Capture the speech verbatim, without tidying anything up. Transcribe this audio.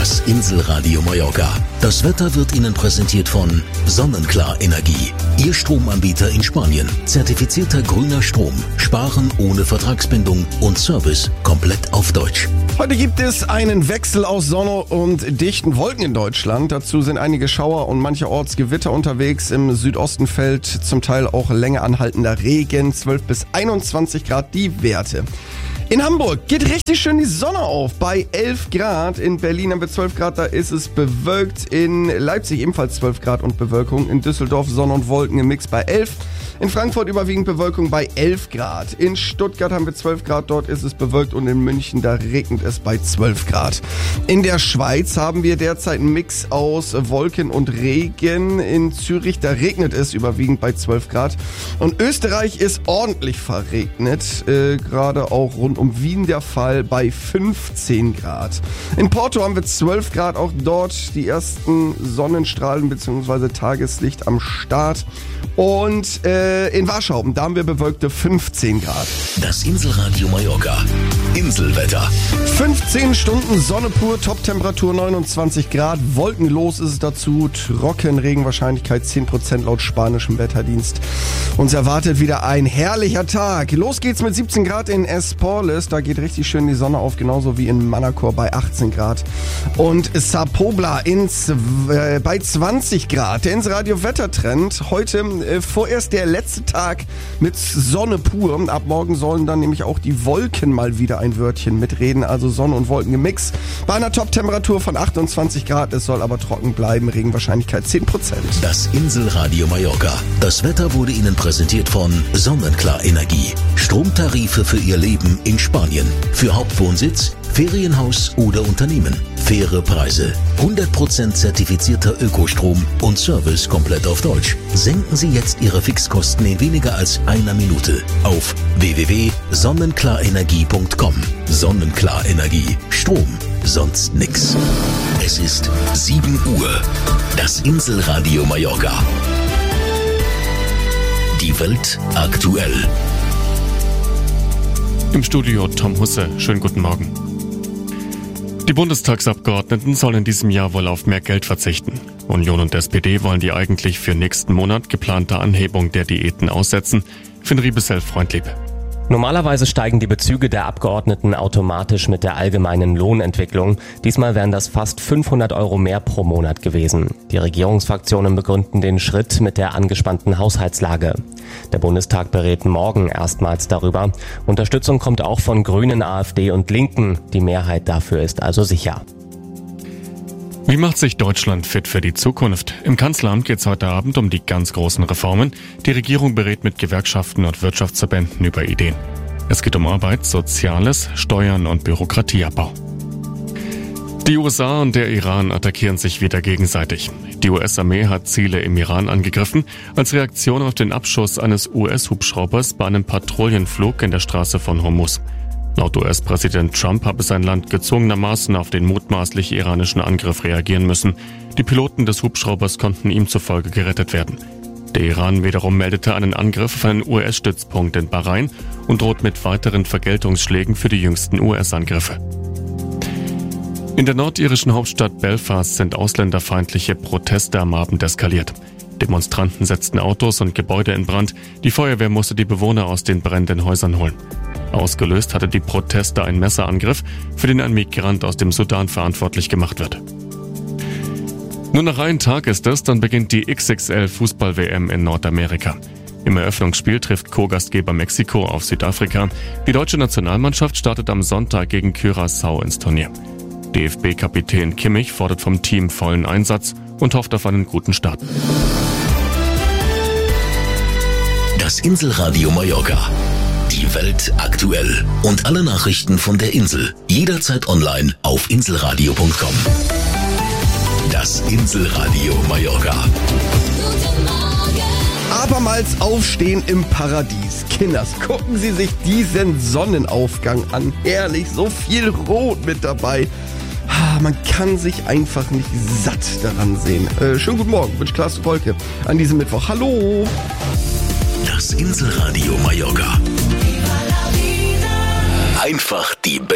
Das Inselradio Mallorca. Das Wetter wird Ihnen präsentiert von Sonnenklar Energie. Ihr Stromanbieter in Spanien. Zertifizierter grüner Strom. Sparen ohne Vertragsbindung und Service komplett auf Deutsch. Heute gibt es einen Wechsel aus Sonne und dichten Wolken in Deutschland. Dazu sind einige Schauer und mancherorts Gewitter unterwegs. Im Südosten fällt zum Teil auch länger anhaltender Regen. zwölf bis einundzwanzig Grad die Werte. In Hamburg geht richtig schön die Sonne auf bei elf Grad. In Berlin haben wir zwölf Grad, da ist es bewölkt. In Leipzig ebenfalls zwölf Grad und Bewölkung. In Düsseldorf Sonne und Wolken im Mix bei elf. In Frankfurt überwiegend Bewölkung bei elf Grad. In Stuttgart haben wir zwölf Grad, dort ist es bewölkt. Und in München, da regnet es bei zwölf Grad. In der Schweiz haben wir derzeit einen Mix aus Wolken und Regen. In Zürich, da regnet es überwiegend bei zwölf Grad. Und Österreich ist ordentlich verregnet, äh, gerade auch rund um Wien der Fall bei fünfzehn Grad. In Porto haben wir zwölf Grad, auch dort die ersten Sonnenstrahlen bzw. Tageslicht am Start. Und äh, in Warschau, da haben wir bewölkte fünfzehn Grad. Das Inselradio Mallorca. Inselwetter. fünfzehn Stunden Sonne pur, Toptemperatur neunundzwanzig Grad, wolkenlos ist es dazu, trocken, Regenwahrscheinlichkeit zehn Prozent laut spanischem Wetterdienst. Uns erwartet wieder ein herrlicher Tag. Los geht's mit siebzehn Grad in Esporles, da geht richtig schön die Sonne auf, genauso wie in Manacor bei achtzehn Grad. Und Sa Pobla ins, äh, bei zwanzig Grad. Der Inselradio Wettertrend, heute äh, vorerst der letzte Tag mit Sonne pur. Ab morgen sollen dann nämlich auch die Wolken mal wieder ein Wörtchen mitreden, also Sonne und Wolken gemixt. Bei einer Top-Temperatur von achtundzwanzig Grad, es soll aber trocken bleiben, Regenwahrscheinlichkeit zehn Prozent. Das Inselradio Mallorca. Das Wetter wurde Ihnen präsentiert von Sonnenklar Energie. Stromtarife für Ihr Leben in Spanien. Für Hauptwohnsitz, Ferienhaus oder Unternehmen. Faire Preise. hundert Prozent zertifizierter Ökostrom und Service komplett auf Deutsch. Senken Sie jetzt Ihre Fixkosten in weniger als einer Minute auf w w w punkt sonnenklarenergie punkt com. Sonnenklar Energie. Strom. Sonst nix. Es ist sieben Uhr. Das Inselradio Mallorca. Die Welt aktuell. Im Studio Tom Husse. Schönen guten Morgen. Die Bundestagsabgeordneten sollen in diesem Jahr wohl auf mehr Geld verzichten. Union und S P D wollen die eigentlich für nächsten Monat geplante Anhebung der Diäten aussetzen. Finn Riebesell, freundlieb. Normalerweise steigen die Bezüge der Abgeordneten automatisch mit der allgemeinen Lohnentwicklung. Diesmal wären das fast fünfhundert Euro mehr pro Monat gewesen. Die Regierungsfraktionen begründen den Schritt mit der angespannten Haushaltslage. Der Bundestag berät morgen erstmals darüber. Unterstützung kommt auch von Grünen, AfD und Linken. Die Mehrheit dafür ist also sicher. Wie macht sich Deutschland fit für die Zukunft? Im Kanzleramt geht es heute Abend um die ganz großen Reformen. Die Regierung berät mit Gewerkschaften und Wirtschaftsverbänden über Ideen. Es geht um Arbeit, Soziales, Steuern und Bürokratieabbau. Die U S A und der Iran attackieren sich wieder gegenseitig. Die U S-Armee hat Ziele im Iran angegriffen, als Reaktion auf den Abschuss eines U S-Hubschraubers bei einem Patrouillenflug in der Straße von Hormuz. Laut U S-Präsident Trump habe sein Land gezwungenermaßen auf den mutmaßlich iranischen Angriff reagieren müssen. Die Piloten des Hubschraubers konnten ihm zufolge gerettet werden. Der Iran wiederum meldete einen Angriff auf einen U S-Stützpunkt in Bahrain und droht mit weiteren Vergeltungsschlägen für die jüngsten U S-Angriffe. In der nordirischen Hauptstadt Belfast sind ausländerfeindliche Proteste am Abend eskaliert. Demonstranten setzten Autos und Gebäude in Brand. Die Feuerwehr musste die Bewohner aus den brennenden Häusern holen. Ausgelöst hatte die Proteste ein Messerangriff, für den ein Migrant aus dem Sudan verantwortlich gemacht wird. Nur noch einen Tag ist es, dann beginnt die X X L-Fußball-W M in Nordamerika. Im Eröffnungsspiel trifft Co-Gastgeber Mexiko auf Südafrika. Die deutsche Nationalmannschaft startet am Sonntag gegen Curaçao ins Turnier. D F B-Kapitän Kimmich fordert vom Team vollen Einsatz und hofft auf einen guten Start. Das Inselradio Mallorca. Die Welt aktuell. Und alle Nachrichten von der Insel. Jederzeit online auf inselradio punkt com. Das Inselradio Mallorca. Abermals Aufstehen im Paradies. Kinders, gucken Sie sich diesen Sonnenaufgang an. Herrlich, so viel Rot mit dabei. Man kann sich einfach nicht satt daran sehen. Äh, schönen guten Morgen, wünscht Klaas Wolke an diesem Mittwoch. Hallo! Das Inselradio Mallorca. Einfach die